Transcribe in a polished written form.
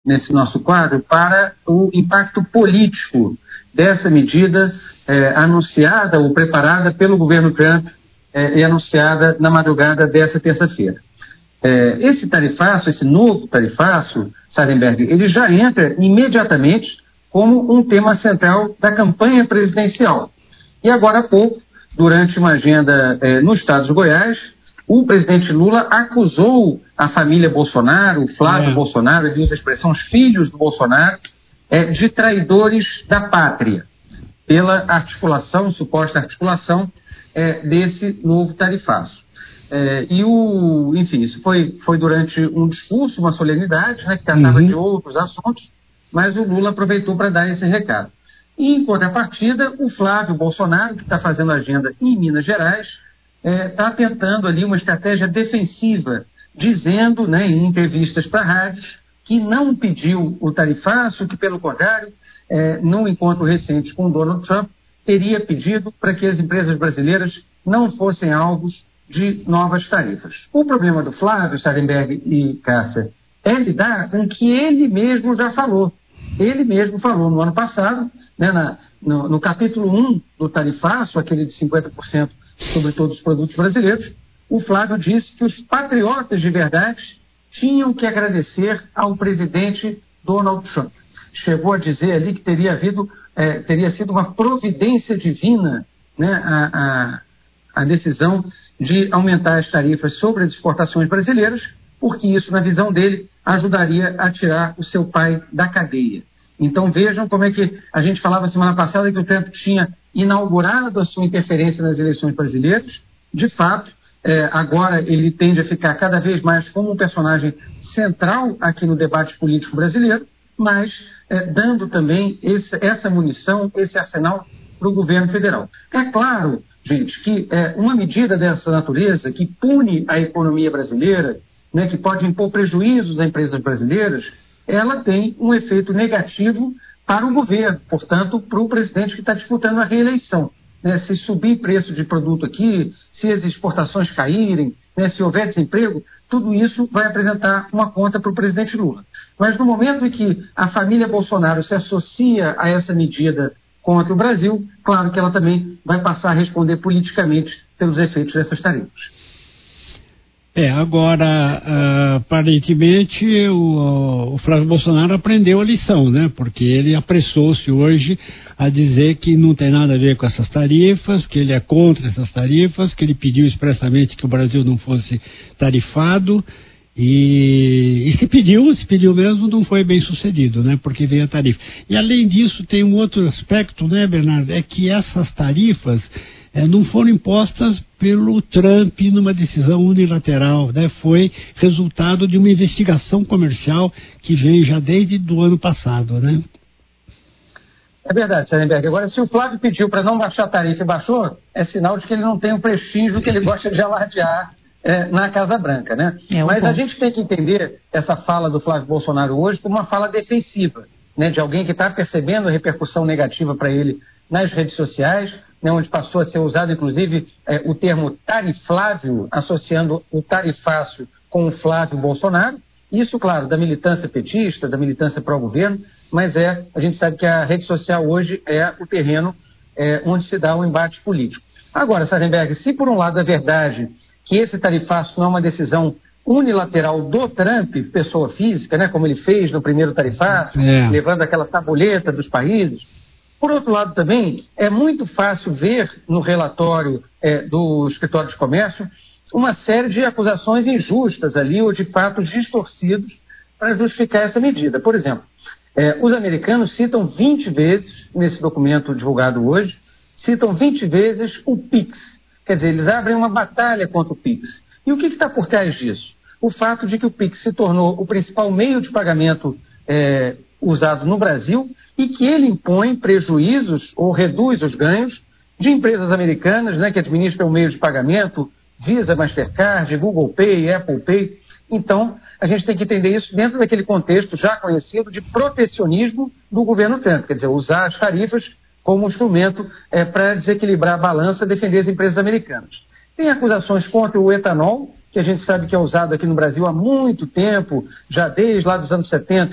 nesse nosso quadro para o impacto político dessa medida anunciada ou preparada pelo governo Trump e anunciada na madrugada dessa terça-feira. Esse tarifaço, esse novo tarifaço, Sarenberg, ele já entra imediatamente como um tema central da campanha presidencial. E agora há pouco, durante uma agenda no estado de Goiás, o presidente Lula acusou a família Bolsonaro, o Flávio Bolsonaro, ele usa a expressão os filhos do Bolsonaro, de traidores da pátria, pela articulação, suposta articulação desse novo tarifaço. Enfim, isso foi durante um discurso, uma solenidade, que tratava de outros assuntos, mas o Lula aproveitou para dar esse recado. E, em contrapartida, o Flávio Bolsonaro, que está fazendo agenda em Minas Gerais, está tentando ali uma estratégia defensiva, dizendo, em entrevistas para rádios, que não pediu o tarifaço, que, pelo contrário, num encontro recente com o Donald Trump, teria pedido para que as empresas brasileiras não fossem alvos de novas tarifas. O problema do Flávio, Sarenberg e Cássia, é lidar com o que ele mesmo já falou. Ele mesmo falou no ano passado, no capítulo 1 do tarifaço, aquele de 50% sobre todos os produtos brasileiros, o Flávio disse que os patriotas de verdade tinham que agradecer ao presidente Donald Trump. Chegou a dizer ali que teria sido uma providência divina, a decisão de aumentar as tarifas sobre as exportações brasileiras, porque isso, na visão dele, ajudaria a tirar o seu pai da cadeia. Então vejam como é que a gente falava semana passada que o Trump tinha inaugurado a sua interferência nas eleições brasileiras. De fato, agora ele tende a ficar cada vez mais como um personagem central aqui no debate político brasileiro, mas dando também essa munição, esse arsenal para o governo federal. É claro, gente, que uma medida dessa natureza que pune a economia brasileira, que pode impor prejuízos a empresas brasileiras, ela tem um efeito negativo para o governo, portanto, para o presidente que está disputando a reeleição. Se subir preço de produto aqui, se as exportações caírem, se houver desemprego, tudo isso vai apresentar uma conta para o presidente Lula. Mas no momento em que a família Bolsonaro se associa a essa medida contra o Brasil, claro que ela também vai passar a responder politicamente pelos efeitos dessas tarifas. Agora, aparentemente, o Flávio Bolsonaro aprendeu a lição, porque ele apressou-se hoje a dizer que não tem nada a ver com essas tarifas, que ele é contra essas tarifas, que ele pediu expressamente que o Brasil não fosse tarifado, e se pediu mesmo, não foi bem sucedido, porque veio a tarifa. E além disso, tem um outro aspecto, Bernardo, é que essas tarifas não foram impostas pelo Trump numa decisão unilateral, foi resultado de uma investigação comercial que vem já desde o ano passado, É verdade, Sarenberg. Agora, se o Flávio pediu para não baixar a tarifa e baixou, é sinal de que ele não tem o prestígio que ele gosta de alardear na Casa Branca, Mas a gente tem que entender essa fala do Flávio Bolsonaro hoje como uma fala defensiva, de alguém que está percebendo a repercussão negativa para ele nas redes sociais, onde passou a ser usado, inclusive, o termo tariflávio, associando o tarifaço com o Flávio Bolsonaro. Isso, claro, da militância petista, da militância pró-governo, mas a gente sabe que a rede social hoje é o terreno onde se dá o embate político. Agora, Sarenberg, se por um lado é verdade que esse tarifaço não é uma decisão unilateral do Trump, pessoa física, como ele fez no primeiro tarifaço, levando aquela tabuleta dos países. Por outro lado também, é muito fácil ver no relatório do Escritório de Comércio uma série de acusações injustas ali, ou de fatos distorcidos para justificar essa medida. Por exemplo, os americanos citam 20 vezes, nesse documento divulgado hoje, citam 20 vezes o PIX. Quer dizer, eles abrem uma batalha contra o PIX. E o que está por trás disso? O fato de que o PIX se tornou o principal meio de pagamento usado no Brasil e que ele impõe prejuízos ou reduz os ganhos de empresas americanas, que administram o meio de pagamento, Visa, Mastercard, Google Pay, Apple Pay. Então, a gente tem que entender isso dentro daquele contexto já conhecido de protecionismo do governo Trump, quer dizer, usar as tarifas como instrumento para desequilibrar a balança e defender as empresas americanas. Tem acusações contra o etanol, que a gente sabe que é usado aqui no Brasil há muito tempo, já desde lá dos anos 70,